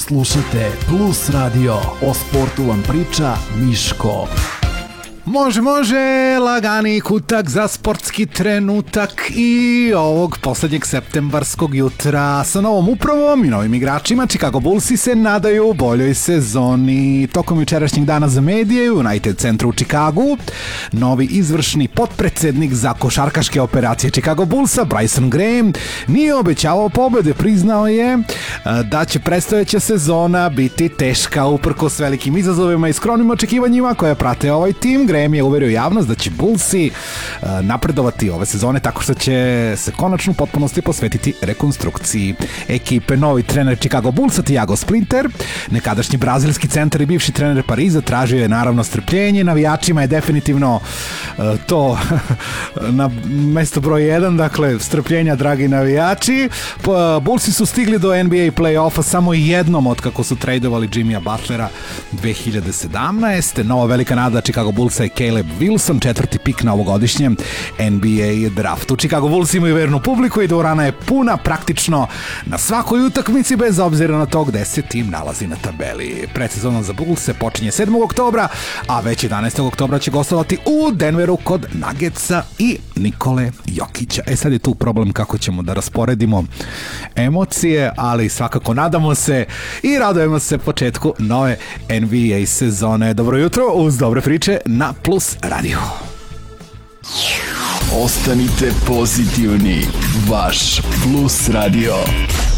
Slušate Plus Radio, o sportu vam priča Miško. Može, lagani kutak za sportski trenutak i ovog poslednjeg septembarskog jutra sa novom upravom i novim igračima. Chicago Bullsi se nadaju boljoj sezoni. Tokom jučerašnjeg dana za medije u United centru u Chicagu, novi izvršni potpredsednik za košarkaške operacije Chicago Bullsa, Bryson Graham, nije obećavao pobede, priznao je da će predstojeća sezona biti teška uprkos velikim izazovima i skromnim očekivanjima koje prate ovaj tim. Graham je uverio javnost da će Bullsi napredovati ove sezone tako što će se konačno u potpunosti posvetiti rekonstrukciji ekipe. Novi trener Chicago Bullsa, Thiago Splinter, nekadašnji brazilski centar i bivši trener Pariza, tražio je naravno strpljenje. Navijačima je definitivno to na mesto broj 1, dakle strpljenja, dragi navijači. Bullsi su stigli do NBA play-offa samo jednom od kako su tradovali Jimmya Butlera 2017. Nova velika nada Chicago Bullsa je Caleb Wilson, 4. pik na ovogodišnjem NBA draftu. Chicago Bulls imaju vernu publiku i dvorana je puna praktično na svakoj utakmici bez obzira na to gde se tim nalazi na tabeli. Predsezona za Bulls se počinje 7. oktobra, a već 11. oktobra će gostovati u Denveru kod Nuggetsa i Nikole Jokića. Sad je tu problem kako ćemo da rasporedimo emocije, ali svakako nadamo se i radujemo se početku nove NBA sezone. Dobro jutro uz dobre priče na Plus Radio. Ostanite pozitivni, vaš Plus Radio.